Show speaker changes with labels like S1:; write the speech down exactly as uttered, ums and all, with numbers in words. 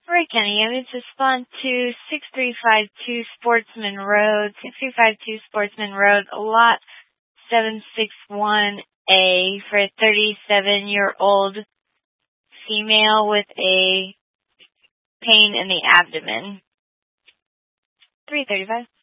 S1: Roy Kenny, I need to respond to six three five two Sportsman Road, six three five two Sportsman Road, lot seven six one A for a thirty-seven-year-old female with a pain in the abdomen. three thirty-five.